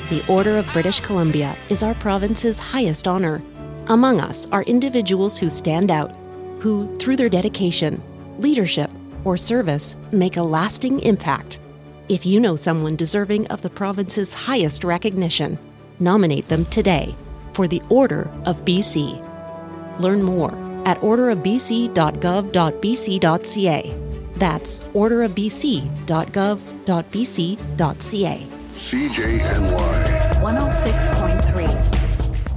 The Order of British Columbia is our province's highest honor. Among us are individuals who stand out, who, through their dedication, leadership, or service, make a lasting impact. If you know someone deserving of the province's highest recognition, nominate them today for the Order of BC. Learn more at orderofbc.gov.bc.ca. That's orderofbc.gov.bc.ca. CJNY 106.3